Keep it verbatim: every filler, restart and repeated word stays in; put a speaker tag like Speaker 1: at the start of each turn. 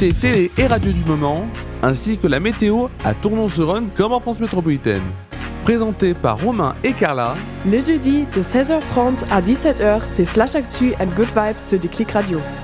Speaker 1: l'actualité télé et radio du moment, ainsi que la météo à Tournon-sur-Rhône comme en France métropolitaine. Présenté par Romain et Carla.
Speaker 2: Le jeudi de seize heures trente à dix-sept heures, c'est Flash Actu and Good Vibes sur Déclic Radio.